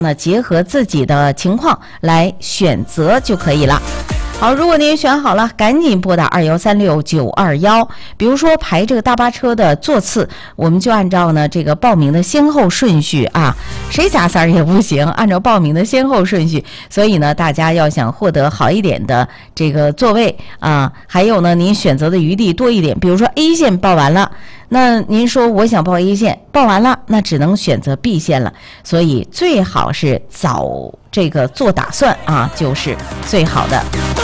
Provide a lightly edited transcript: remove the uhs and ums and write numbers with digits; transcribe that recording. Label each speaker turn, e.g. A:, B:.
A: 那结合自己的情况来选择就可以了。好，如果您选好了，赶紧拨打2136-921。比如说排这个大巴车的座次，我们就按照呢这个报名的先后顺序啊，谁加塞也不行，按照报名的先后顺序。所以呢，大家要想获得好一点的这个座位啊，还有呢，您选择的余地多一点。比如说 A 线报完了，那您说我想报 A 线，报完了，那只能选择 B 线了。所以最好是早这个做打算啊，就是最好的。